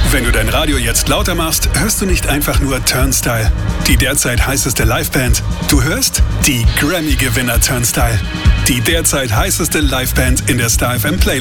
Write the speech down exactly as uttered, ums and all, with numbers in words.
Wenn du dein Radio jetzt lauter machst, hörst du nicht einfach nur Turnstile, die derzeit heißeste Liveband. Du hörst die Grammy-Gewinner Turnstile, die derzeit heißeste Liveband in der Star F M Playlist.